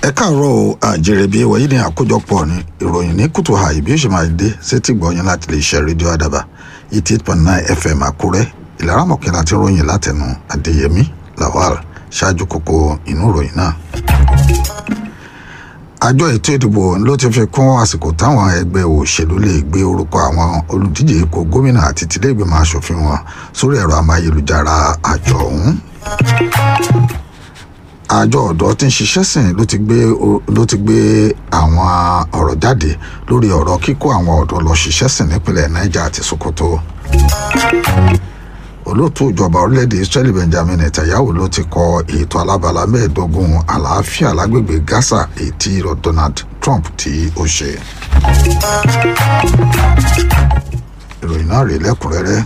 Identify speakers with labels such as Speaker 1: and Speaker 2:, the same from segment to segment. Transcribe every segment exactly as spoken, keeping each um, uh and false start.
Speaker 1: ẹ káàárọ̀ àjèrè bíi wọ̀nyí ní àkójọpọ̀ ní ìròyìn ní kùtù àì bí ó ṣe máa dé sétí gbọ̀nyìn láti lè ṣe rédíò àdàbà eighty eight point nine fm àkúrẹ́ ìlara mọ̀kànlá tí ròyìn látẹnu adéyẹmí lawal ṣáájú kókó inú ìròyìn náà. àjọ ètò ìdìbò ló ti fi kún àsìkò táwọn ẹgbẹ́ òṣèlú lè gbé orúkọ àwọn olùdíje ipò gómìnà àti tìlẹ́gbẹ̀mọ̀ aṣòfin wọn sórí ẹ̀rọ amáyélujára àjọ ọ̀hún. àjọ ọ̀dọ́ tí ń ṣiṣẹ́ sìn ló ti gbé ló ti gbé àwọn ọ̀rọ̀ jáde lórí ọ̀rọ̀ kíkó àwọn ọ̀dọ́ lọ ṣiṣẹ́ sìn nípínlẹ̀ niger àti sokoto. olóòtú ìjọba orílẹ̀-èdè israeli benjamin netanyahu ló ti kọ ètò alábala mẹ́ẹ̀ẹ́dógún àlàáfíà lágbègbè gaza èyí tí donald trump tí ó ṣe. ìròyìn náà rèé lẹ́kùnrẹ́rẹ́.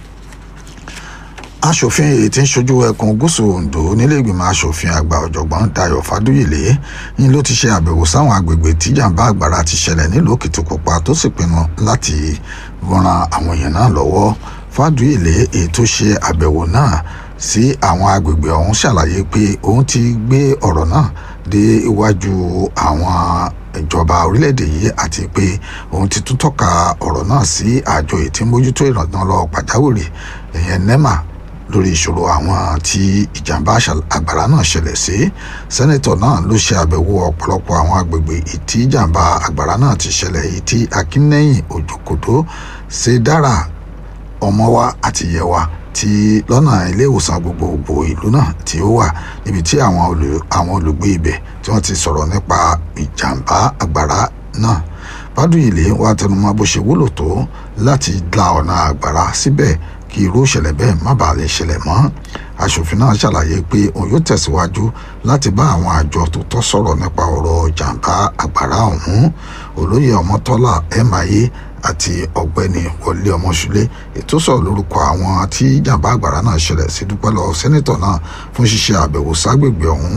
Speaker 1: aṣòfin èyí tí ń ṣojú ẹkùn gúúsù ondo nílẹ̀ẹ́gbìmọ̀ aṣòfin àgbà ọ̀jọ̀gbọ́n dayo fadúyìlé ni ló ti ṣe àbẹ̀wò sáwọn agbègbè tí jàǹbá àgbàrá ti ṣẹlẹ̀ nílùú òkìtìpupa tó sì pinnu láti ran àwọn èèyàn náà lọ́wọ́. fadúyìlé èyí tó ṣe àbẹ̀wò náà sí àwọn agbègbè ọ̀hún ṣàlàyé pé òun ti gbé ọ̀rọ̀ náà dé iwájú àwọn ìjọba orílẹ̀-èdè yìí àti pé òun ti tún tọ́ka ọ̀rọ̀ náà sí àjọ èyí tí ń mójútó ìrànlọ́wọ́ pàjáwìrì ìyẹn nema lórí ìṣòro àwọn tí ìjàmbá àgbàrá náà ṣẹlẹ̀ sí. sẹ́nẹ́tọ̀ náà ló ṣe àbẹ̀wò ọ̀pọ̀lọpọ̀ àwọn agbègbè tí ìjàmbá àgbàrá náà ti ṣẹlẹ̀ èyí tí akínnẹ́yìn òjòkòdó ṣe dára ọmọwá àti yẹwà tí lọ́nà ilé ìwòsàn gbogbogbò ìlú náà tí ó wà níbi tí àwọn olùgbé ibẹ̀ tí wọ́n ti sọ̀rọ̀ nípa ìjàmbá àgbàrá náà. Fádúyìlé wá tẹnumọ́ bó ṣe wúlò tó láti la ọ̀nà àgbàrá síbẹ̀ kí irú ìṣẹ̀lẹ̀ bẹ́ẹ̀ má bàa lè ṣẹlẹ̀ mọ́. aṣòfin náà ṣàlàyé pé òun yóò tẹ̀síwájú láti bá àwọn àjọ tó tọ́ sọ̀rọ̀ nípa ọ̀rọ̀ jàǹbá àgbàrá ọ̀hún. olóyè ọmọtọ́lá ẹ̀máyé àti ọ̀gbẹ́ni wọlé ọmọṣúlé ètò sọ̀rọ̀ lórúkọ àwọn tí jàǹbá àgbàrá náà ṣẹlẹ̀ sí dúpẹ́ lọ sẹ́nẹ́tọ̀ náà fún ṣíṣe àbẹ̀wò ságbègbè ọ̀hún.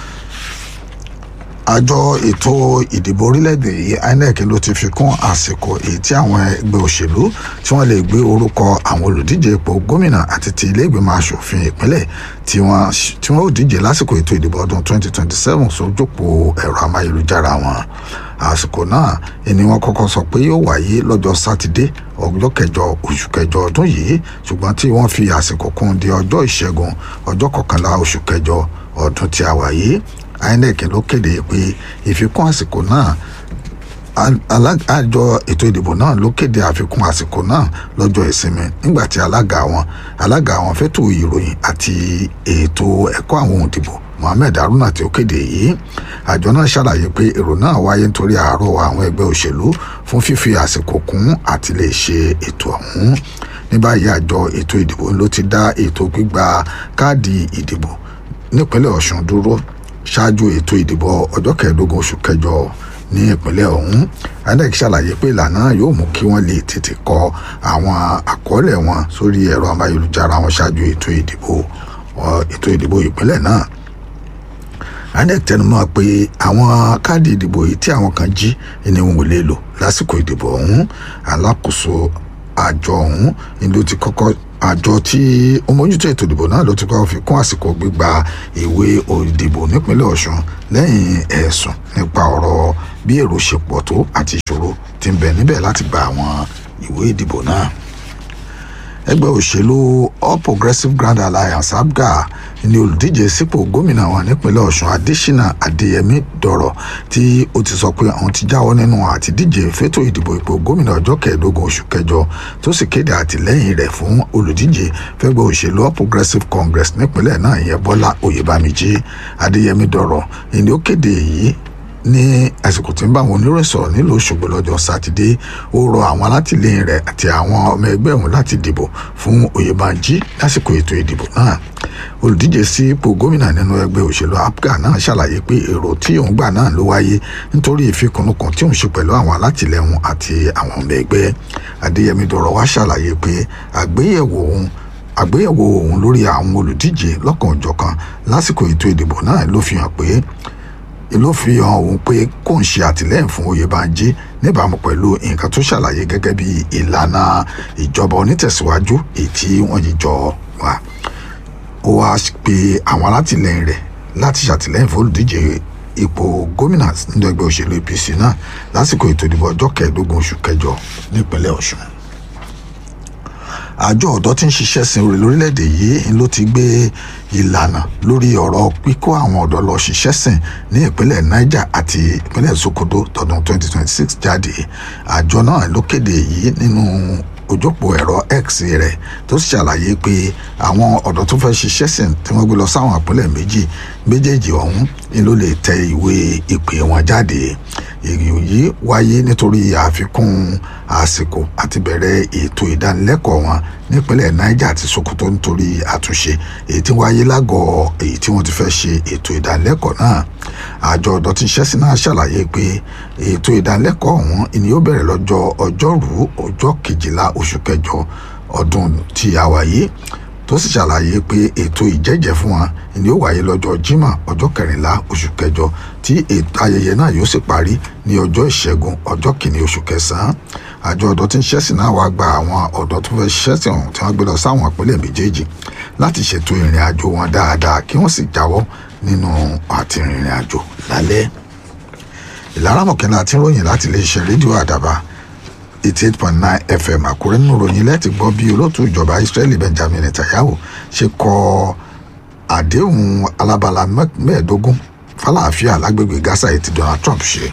Speaker 1: àjọ ètò ìdìbò orílẹ̀-èdè yìí inec ló ti fi kún àsìkò èyí tí àwọn ẹgbẹ́ òṣèlú tí wọ́n lè gbé orúkọ àwọn olùdíje ipò gómìnà àti ti ilé-ìgbìmọ̀ asòfin ìpínlẹ̀ tí wọ́n ó díje lásìkò ètò ìdìbò ọdún twenty twenty seven sójúpọ̀ ẹ̀rọ amáyélujára wọn. àsìkò náà ni wọ́n kọ́kọ́ sọ pé yóò wáyé lọ́jọ́ sátidé ọjọ́ kẹjọ oṣù kẹjọ ọdún yìí ṣùgbọ́n tí wọ́n fi àsìkò kún di ọjọ́ ìṣẹ́gun ọjọ́ kọkànlá oṣù kẹjọ ọdún tí a wà yìí. inec ló kéde pé ìfikún àsìkò náà àjọ ètò ìdìbò náà ló kéde àfikún àsìkò náà lọ́jọ́ ìsinmi nígbà tí alága wọn alága wọn fẹ́tò ìròyìn àti ètò ẹ̀kọ́ àwọn òǹdìbò mohammed haruna tí ó kéde yìí. àjọ náà ṣàlàyé pé èrò náà wáyé nítorí àárọ̀ àwọn ẹgbẹ́ òṣèlú fún fífi àsìkò kún àti lè ṣe ètò ọ̀hún. ní báyìí àjọ ètò ìdìbò ló ti dá ètò gbígba káàdì ìdìbò nípínlẹ̀ ọ̀ṣun dúró ṣáájú ètò ìdìbò ọjọ́ kẹẹ̀ẹ́dógún oṣù kẹjọ ní ìpínlẹ̀ ọ̀hún. inec ṣàlàyé pé ìlànà yóò mú kí wọ́n lè tètè kọ àwọn àkọọ́lẹ̀ wọn sórí ẹ̀rọ amáyélujára wọn ṣáájú ètò ìdìbò ètò ìdìbò ìpínlẹ̀ náà. inec tẹnumọ́ pé àwọn káàdì ìdìbò yìí tí àwọn kan jí ni wọn ò lè lò lásìkò ìdìbò ọ̀hún. alákòóso àjọ ọ̀hún ni ló ti kọ́kọ́ àjọ tí ó mójútó ètò ìdìbò náà ló ti kọ́ fi kún àsìkò gbígba ìwé ìdìbò nípínlẹ̀ ọ̀ṣun lẹ́yìn ẹ̀sùn nípa ọ̀rọ̀ bí èrò ṣe pọ̀ tó àti ìṣòro tí ń bẹ níbẹ̀ láti gba àwọn ìwé ìdìbò náà. ẹgbẹ́ òṣèlú all progressives grand alliance abga ni olùdíje sípò gómìnà wọn nípínlẹ̀ ọ̀ṣun adésínà adéyẹmí dọ̀rọ̀ tí ó ti sọ pé àwọn ti jáwọ́ nínú àtidíje fétò ìdìbò ipò gómìnà ọjọ́ kẹẹ̀ẹ́dógún oṣù kẹjọ tó sì kéde àtìlẹ́yìn rẹ̀ fún olùdíje fẹ́gbẹ́ òṣèlú all progressives congress nípínlẹ̀ náà ìyẹn bọ́lá oyèbámíjí. adéyẹmí dọ̀rọ̀ ni ó kéde èyí ní àsìkò tí ń bá àwọn oníròyìn sọ̀rọ̀ nílùú Òṣogbo lọ́jọ́ sátidé. ó rọ àwọn alátìlẹyìn rẹ̀ àti àwọn ọmọ ẹgbẹ́ òun láti dìbò fún oyèbánjí lásìkò ètò ìdìbò náà. olùdíje sí ipò gómìnà nínú ẹgbẹ́ òṣèlú apga náà ṣàlàyé pé èrò tí òun gbà náà ló wáyé nítorí ìfikùnlukùn tí òun ṣe pẹ̀lú àwọn alátìlẹyìn àti àwọn ọmọ ẹgbẹ́. adéyẹmí dọ̀rọ̀ wá ṣàlàyé pé àgbéyẹ̀wò òun àgbéyẹ̀wò òun lórí àwọn olùdíje lọ́kànjọ̀kan lásìkò ètò ìdìbò náà ló fi hàn pé ló fi hàn òun pé kò ń ṣe àtìlẹ́yìn fún oyèbánjí níbàámu pẹ̀lú nǹkan tó ṣàlàyé gẹ́gẹ́ bí ìlànà ìjọba onítẹ̀síwájú èyí tí wọ́n yìí jọ wà. ó wá pe àwọn alátìlẹ́yìn rẹ̀ láti ṣàtìlẹ́yìn fún olùdíje ipò gómìnà nínú ẹgbẹ́ òṣèlú A P C náà lásìkò ètò ìdìbò ọjọ́ kẹẹ̀ẹ́dógún oṣù kẹjọ nípínlẹ̀ Ọ̀ṣun. Àjọ ọ̀dọ́ tí ń ṣiṣẹ́ sin orí lórílẹ̀‐èdè yìí ló ti gbé ìlànà lórí ọ̀rọ̀ kíkó àwọn ọ̀dọ́ lọ ṣiṣẹ́ sìn ní ìpínlẹ̀ Niger àti ìpínlẹ̀ Sokoto tọdún twenty twenty-six jáde. Àjọ náà ló kéde èyí nínú ojópò ẹ̀rọ X rẹ̀ tó sì ṣàlàyé pé àwọn ọ̀dọ́ tó fẹ́ ṣiṣẹ́ sìn tí wọ́n gbé lọ sáwọn ìpínlẹ̀ méjì méjèèjì ọ̀hún ni ló lè tẹ ìwé ìpè wọn jáde. Ìrìn yìí wáyé nítorí àfikún àsìkò àti bẹ̀rẹ̀ ètò ìdánilẹ́kọ̀ọ́ wọn nípínlẹ̀ Niger àti Sokoto nítorí àtúnṣe èyí tí wáyé lágọ̀ọ́ èyí tí wọ́n ti fẹ́ ṣe ètò ìdánilẹ́kọ̀ọ́ náà. Àjọ ọ̀dọ́ tí ń ṣiṣẹ́ sí náà ṣàlàyé pé ètò ìdánilẹ́kọ̀ọ́ ọ̀hún ni yóò bẹ̀rẹ̀ lọ́jọ́ ọjọ́rú ọjọ́ kejìlá oṣù kẹjọ ọdún tí a wà yìí tó sì ṣàlàyé pé ètò ìjẹ́jẹ́ fún wọn ni yóò wáyé lọ́jọ́ Jímọ̀ ọjọ́ kẹrìnlá oṣù kẹjọ tí ètò ayẹyẹ náà yóò sì parí ní ọjọ́ ìṣẹ́gun ọjọ́ kìíní oṣù kẹsàn-án. Àjọ ọ̀dọ́ tí ń ṣiṣẹ́ sí náà wá gba àwọn ọ̀dọ́ tó fẹ́ ṣiṣẹ́ sí ọ̀hún tí wọ́n gbé lọ sáwọn ìpínlẹ̀ méjèèjì láti ṣètò ìrìn àjò wọn dáadáa kí wọ́n sì jáwọ́ nínú àti ìrìn àjò lálẹ́. Ìlara Mọ̀kẹ́lá tí ń ròyìn láti iléeṣẹ́ rédíò Àdàbà eighty-eight point nine F M Àkúrẹ́ nínú ròyìn lẹ́ẹ̀tì gbọ́ bí olóòtú ìjọba Israeli Benjamin Netanyahu ṣe kọ àdéhùn alábala mẹ́ẹ̀ẹ́dógún fàlàáfíà lágbègbè Gaza èyí tí Donald Trump ṣe.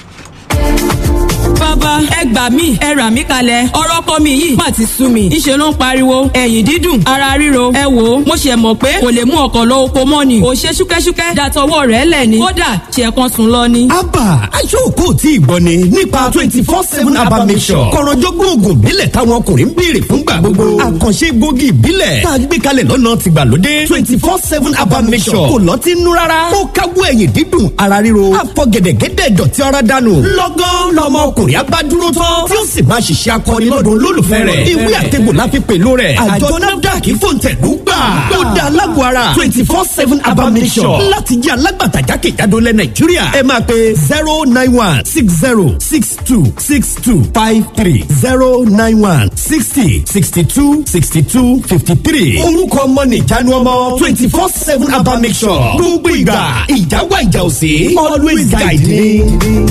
Speaker 2: Bàbá ẹ gbà mí ẹ rà mí kalẹ̀ ọ̀rọ̀ ọkọ mi yìí má ti sú mi ńṣe ló ń pariwo ẹ̀yìn dídùn ara ríro ẹ wò ó mo ṣe mọ̀ pé kò lè mú ọkọ̀ lọ oko mọ́ ni ò ṣe ṣúkẹ́ṣúkẹ́ dàtọwọ́ rẹ̀ lẹ̀ ni kódà ṣe kan sùn lọ ni.
Speaker 3: Abba aṣọ́kò tí ìgbọ́ ni nípa twenty four seven Abba Mission kọ̀rọ̀jọ́gbọ́n oògùn ìbílẹ̀ táwọn ọkùnrin ń béèrè fúngbà gbogbo àkànṣe gbòógì ìbílẹ̀ tá a gbé kalẹ̀ lọ́nà tìgbàlódé twenty four seven Abba Mission kò lọ́tí nú rárá ó káwọ́ ẹ̀yìn dídùn ara ríro àfọ̀gẹ̀dẹ̀gẹ̀dẹ̀ ìdọ̀tí ara dànù lọ́gán lọ́mọ ọkùnrin abá dúró tán tí ó sì máa ṣiṣẹ́ akọni lọ́dún olólùfẹ́ rẹ̀ ìwé àtẹ̀gbò láfi pẹ̀lú rẹ̀ àjọ NAFDAC fòǹtẹ̀lú gbà ó dá alágbó ara twenty four seven Abba Mission láti jẹ́ alágbàtà jákèjádò lẹ̀ Nàìjíríà ẹ máa pe zero nine one six zero six two six two five three zero nine one sixty sixty two sixty two fifty three orúkọ ọmọ nìjánu ọmọ twenty four seven Abba Mission gbogbo ìgbà ìjáwá ìjà òsè always guide me.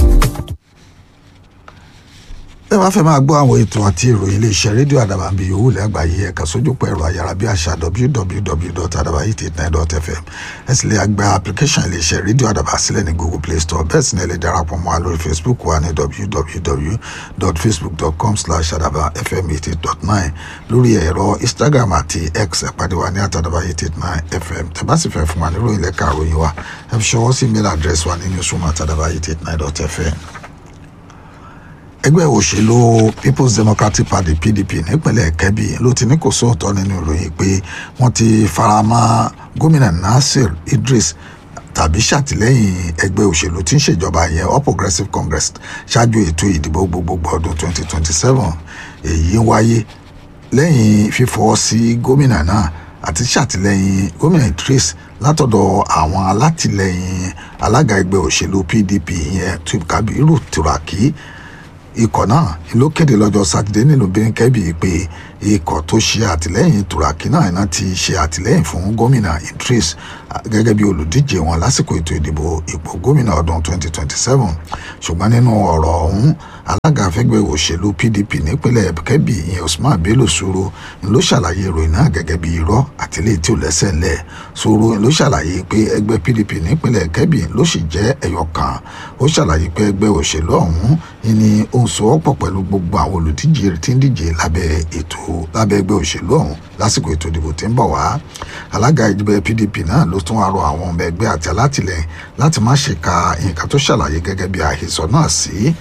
Speaker 1: Ẹ wá fẹ́ máa gbọ́ àwọn ètò àti ìròyìn iléeṣẹ́ rédíò Àdàbà bíi yòówù lágbàáyé ẹ̀ka sójúpọ̀ ẹ̀rọ ayárabíàṣá w w w dot adaba eight eight nine dot f m ẹ sì lè gba application iléeṣẹ́ rédíò Àdàbà sílẹ̀ ní Google Play Store bẹ́ẹ̀ sì ní ẹ lè darapọ̀ mọ́ wa lórí Facebook wa ní w w w dot facebook dot com slash adaba f m eight eight dot nine lórí ẹ̀rọ Instagram àti X ẹ pàdé wa ní àtàdàbà eight eight nine f m tẹ́ bá sì fẹ́ fún wa ní ìròyìn lẹ́ka ìròyìn wa ẹ fi ṣọwọ́ sí email address wa ní newsroom àtàdàbà eight eight nine dot f m. Ẹgbẹ́ òṣèlú People's Democratic Party P D P nípínlẹ̀ Kebbi ló ti ní kò sóòótọ́ nínú ìròyìn pé wọ́n ti faramọ́ gómìnà Nasir Idris tàbí ṣàtìlẹ́yìn ẹgbẹ́ òṣèlú tí ń ṣèjọba yẹn All Progressives Congress ṣáájú ètò ìdìbò gbogbogbò ọdún twenty twenty-seven. Èyí wáyé lẹ́yìn fífọwọ́ sí gómìnà náà àti ṣàtìlẹ́yìn gómìnà Idris látọ̀dọ̀ àwọn alátìlẹ́yìn alága ẹgbẹ́ òṣèlú P D P yẹn Kabiru Turaki. Ikọ̀ náà ló kéde lọ́jọ́ sátidé nílùú Birnin Kebbi pé ikọ̀ tó ṣe àtìlẹ́yìn Turaki náà iná ti ṣe àtìlẹ́yìn fún gómìnà Idris gẹ́gẹ́ bí olùdíje wọn lásìkò ètò ìdìbò ipò gómìnà ọdún twenty twenty-seven. Ṣùgbọ́n nínú ọ̀rọ̀ ọ̀hún alága afẹ́gbẹ́ òṣèlú P D P nípínlẹ̀ Kebbi ìyẹn Usman Bello Soro ló ṣàlàyé ìròyìn náà gẹ́gẹ́ bí irọ́ àtìlẹ́yìn tí ò lẹ́sẹ̀ ńlẹ̀. Soro ló ṣàlàyé pé ẹgbẹ́ P D P nípínlẹ̀ Kebbi ló sì jẹ́ ẹyọ kan. Ó ṣàlàyé pé ẹgbẹ́ òṣèlú ọ̀hún ni ó ń sowọ́pọ̀ pẹ̀lú gbogbo àwọn olùdíje tí ń díje lábẹ́ ètò lábẹ́ ẹgbẹ́ òṣèlú ọ̀hún lásìkò ètò ìdìbò tí ń bọ̀ wá. Alága ẹgbẹ́ P D P náà ló tún wá rọ àwọn ọmọ ẹgbẹ́ àti alátìlẹyìn láti má ṣe ka nǹkan tó ṣàlàyé gẹ́gẹ́ bí àhesọ náà sí.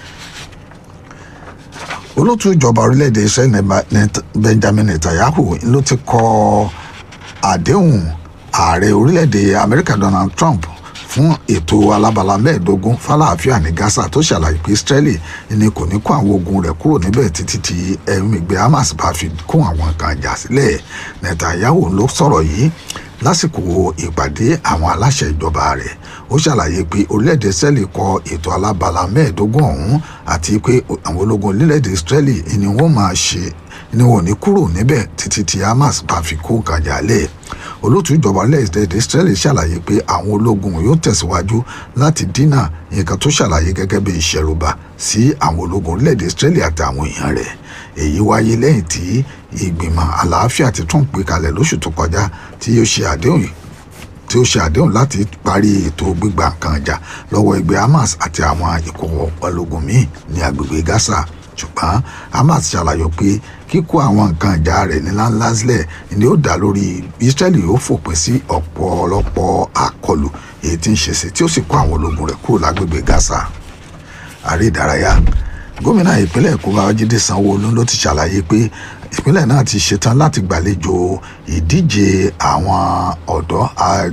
Speaker 1: Olóòtú ìjọba orílẹ̀-èdè Israel Benjamin Netanyahu ló ti kọ àdéhùn ààrẹ orílẹ̀-èdè Amẹ́ríkà Donald Trump fún ètò alábala mẹ́ẹ̀ẹ́dógún fàlàáfíà ní Gaza tó ṣàlàyé pé Israeli ni kò ní kó àwọn ogun rẹ̀ kúrò níbẹ̀ títí tí ẹ̀mí ìgbé Hamas bá fi kó àwọn nǹkan ìjà sílẹ̀. Netanyahu ló sọ̀rọ̀ yìí lásìkò ìpàdé àwọn aláṣẹ ìjọba rẹ̀. Ó ṣàlàyé pé orílẹ̀-èdè Israeli kọ ètò alábala mẹ́ẹ̀ẹ́dógún ọ̀hún àti pé àwọn ológun orílẹ̀-èdè Israeli ni wọ́n máa ṣe ni wọn ò ní kúrò níbẹ̀ títí tí Hamas bá fi kó nǹkan jálẹ̀. Olóòtú ìjọba orílẹ̀-èdè Israeli ṣàlàyé pé àwọn ológun yóò tẹ̀síwájú láti dínà nǹkan tó ṣàlàyé gẹ́gẹ́ bí ìṣẹ̀rùbà sí àwọn ológun orílẹ̀-èdè Israeli àti àwọn èèyàn rẹ̀. Èyí wáyé lẹ́yìn tí ìgbìmọ̀ àlàáfíà ti tún gbé kalẹ̀ lóṣù tó kọjá tí ó ṣe àdéhùn tí ó ṣe àdéhùn láti parí ètò gbígba nǹkan ìjà lọ́wọ́ ẹgbẹ́ Hamas àti àwọn ikọ̀ ológun míì ní agbègbè Gaza. Ṣùgbọ́n Hamas ṣàlàyé pé kíkó àwọn nǹkan ìjà rẹ̀ ní ńláńlá sílẹ̀ ni ó dá lórí Israeli yóò fòpin sí ọ̀pọ̀lọpọ̀ àkọlù èyí tí ń ṣe sí tí ó sì kó àwọn ológun rẹ̀ kúrò lágbègbè Gaza. Ààrẹ ìdárayá gómìnà ìpínlẹ̀ Èkó Babájídé Sanwó-Olú ló ti ṣàlàyé pé ìpínlẹ̀ náà ti ṣetán láti gbàlejò ìdíje àwọn ọ̀dọ́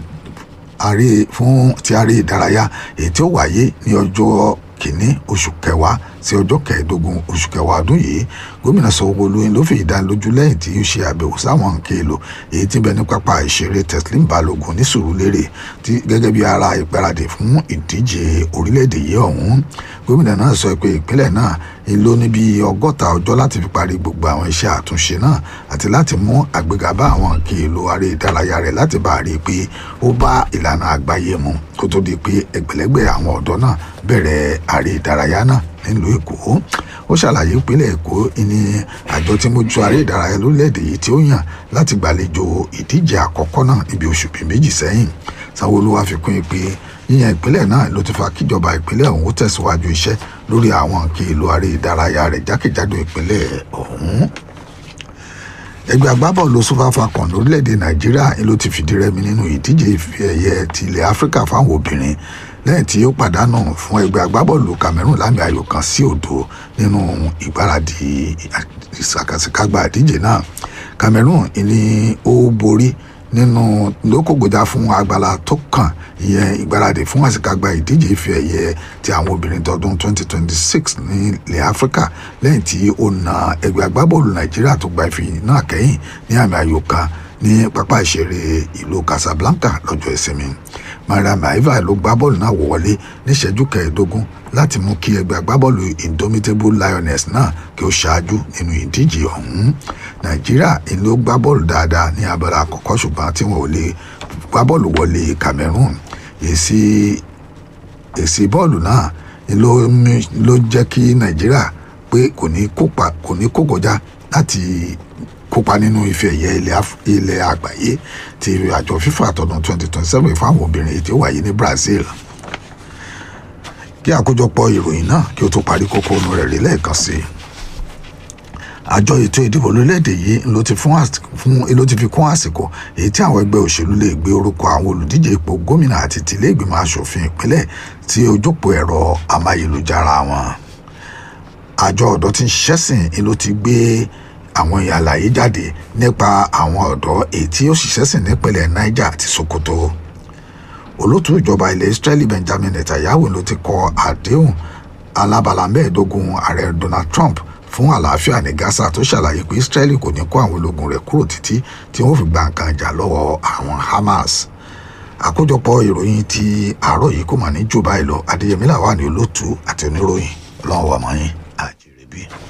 Speaker 1: ààrẹ fún ti ààrẹ ìdárayá èyí tí ó wáyé ní ọjọ́ kìíní oṣù kẹwàá sí ọjọ́ kẹẹ̀ẹ́dógún oṣù kẹwàá ọdún yìí. Gómìnà Sanwó-Olú ló fi ìdánilójú lẹ́yìn tí ó ṣe àbẹ̀wò sáwọn nǹkan èlò èyí tí ń bẹ ní pápá ìṣeré Teslim Balogun ní Sùúrùlérè tí gẹ́gẹ́ bí ara ìgbáradì fún ìdíje orílẹ̀-èdè yìí ọ̀hún. Gómìnà náà sọ pé ìpínlẹ̀ náà ló ní bí ọgọ́ta ọjọ́ láti fi parí gbogbo àwọn iṣẹ́ àtúnṣe náà àti láti mú àgbéga bá àwọn nǹkan èlò aré ìdárayá rẹ̀ láti bá a rí i pé ó bá ìlànà àgbáyé mu kó tó di pé ẹgbẹ̀lẹ́gbẹ̀ àwọn ọ̀dọ́ náà bẹ̀rẹ̀ aré ìdárayá náà nílùú Èkó. Ó ṣàlàyé ìpínlẹ̀ Èkó ní àjọ tí mójútó aré ìdárayá lórílẹ̀‐èdè yìí tí ó yàn láti gbàlejò ìdíje àkọ́kọ́ náà níbi oṣù bíi méjì sẹ́yìn. Sanwó-Olú wá fi kún un pé yíyan ìpínlẹ̀ náà ló ti fa kíjọba ìpínlẹ̀ ọ̀hún ó tẹ̀síwájú iṣẹ́ lórí àwọn nǹkan èlò aré ìdárayá rẹ̀ jákèjádò ìpínlẹ̀ ọ̀hún. Ẹgbẹ́ agbábọ́ọ̀lù Super Falcons lórílẹ̀‐èdè Nàìjíríà ló ti fìdí rẹmi nínú ìdíje ife ẹ̀yẹ ti ilẹ̀ Áfíríkà fáwọn obìnrin lẹ́yìn tí ó pàdánù fún ẹgbẹ́ agbábọ́ọ̀lù Cameroon lámì ayò kan sí òdo nínú ìgbáradì ìsàkàsìkágbá ìdíje náà. Cameroon ni ó borí nínú lókògbòjá fún agbára tó kàn ìyẹn ìgbáradì fún àsìkágbá ìdíje ife ẹ̀yẹ ti àwọn obìnrin tọdún twenty twenty-six ní ilẹ̀ Áfíríkà lẹ́yìn tí ó na ẹgbẹ́ agbábọ́ọ̀lù Nàìjíríà tó gba ife náà kẹ́yìn ní àmì ayò kan ní pápá ìṣeré ìlú Casablanca lọ́jọ́ ìsinmi. Mariam Aiva ló gbá bọ́ọ̀lù náà wọlé níṣẹ́jú kẹẹ̀ẹ́dógún láti mú kí ẹgbẹ́ agbábọ́ọ̀lù Indomitable Lioness náà kí ó ṣáájú nínú ìdíje ọ̀hún. Nàìjíríà ló gbá bọ́ọ̀lù dáadáa ní abala àkọ́kọ́ ṣùgbọ́n tí wọn ò lè gbá bọ́ọ̀lù wọlé Cameroon. èsì èsì bọ́ọ̀lù náà ló ló jẹ́ kí Nàìjíríà pé kò ní kópa kò ní kó kọjá láti kópa nínú ife ẹ̀yẹ ilẹ̀ àgbáyé ti àjọ FIFA àtọdún twenty twenty seven fáwọn obìnrin tí ó wáyé ní Brazil. Kí àkójọpọ̀ ìròyìn náà kí ó tó parí kókó inú rẹ̀ rí lẹ́ẹ̀kan sí i. Àjọ ètò ìdìbò lórílẹ̀‐èdè yìí ló ti fún ló ti fi kún àsìkò èyí tí àwọn ẹgbẹ́ òṣèlú lè gbé orúkọ àwọn olùdíje ipò gómìnà àti tìlé ìgbìmọ̀ asòfin ìpínlẹ̀ tí ojópó ẹ̀rọ amáyélujára wọn. Àjọ ọ̀dọ́ tí ń ṣẹ́sìn ló ti gbé àwọn àlàyé jáde nípa àwọn ọ̀dọ́ èyí tí ó ṣiṣẹ́ sìn nípínlẹ̀ Niger àti Sokoto. Olótú ìjọba ilẹ̀ Israeli Benjamin Netanyahu ló ti kọ àdéhùn alábala mẹ́ẹ̀ẹ́dógún ààrẹ Donald Trump fún àlàáfíà ní Gaza tó ṣàlàyé pé Israeli kò ní kó àwọn ológun rẹ̀ kúrò títí tí wọ́n fi gba nǹkan ìjà lọ́wọ́ àwọn Hamas. Àkójọpọ̀ ìròyìn ti àárọ̀ yìí kò mà ní jù báyìí lọ. Adéyẹmí làwà ní olótú àti oníròyìn. Ọlọ́run wà mọ́ yín àjèrè bí.